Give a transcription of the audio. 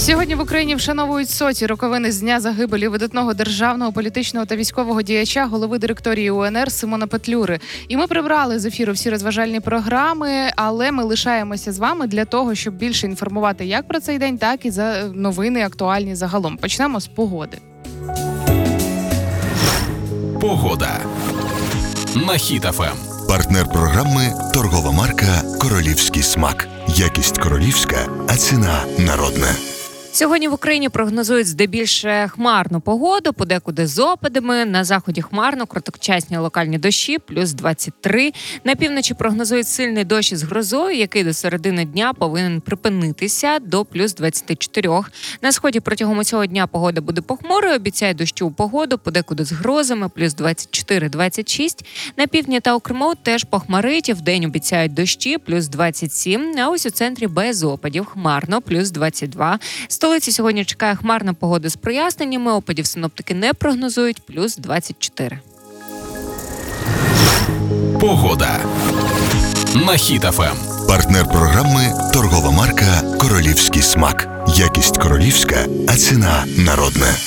Сьогодні в Україні вшановують соті роковини з дня загибелі видатного державного, політичного та військового діяча, голови директорії УНР Симона Петлюри. І ми прибрали з ефіру всі розважальні програми, але ми лишаємося з вами для того, щоб більше інформувати як про цей день, так і за новини актуальні загалом. Почнемо з погоди. Погода на Хіт ФМ. Партнер програми торгова марка «Королівський смак». Якість королівська, а ціна народна. Сьогодні в Україні прогнозують здебільше хмарну погоду, подекуди з опадами. На заході хмарно, короткочасні локальні дощі, плюс 23. На півночі прогнозують сильний дощ із грозою, який до середини дня повинен припинитися до плюс 24. На сході протягом цього дня погода буде похмурою, обіцяють дощову погоду, подекуди з грозами, плюс 24-26. На півдні та у Криму теж похмарить, вдень обіцяють дощі, плюс 27. А ось у центрі без опадів, хмарно, плюс 22. Столиці сьогодні чекає хмарна погода з проясненнями, опадів синоптики не прогнозують, плюс 24. Погода на Хіт ФМ. Партнер програми торгова марка «Королівський смак». Якість королівська, а ціна народна.